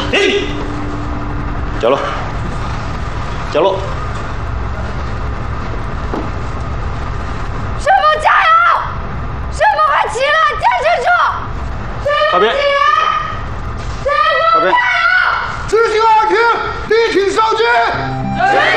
交路，交路。 师傅加油！师傅快起来，坚持住！ 靠边！靠边！ 执行2厅，力挺上去。